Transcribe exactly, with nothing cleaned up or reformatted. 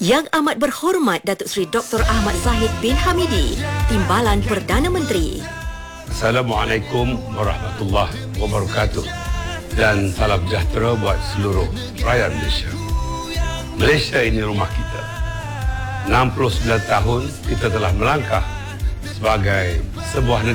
Yang Amat Berhormat Datuk Seri Doktor Ahmad Zahid bin Hamidi, Timbalan Perdana Menteri. Assalamualaikum warahmatullahi wabarakatuh dan salam sejahtera buat seluruh rakyat Malaysia. Malaysia ini rumah kita. enam puluh sembilan tahun kita telah melangkah sebagai sebuah negara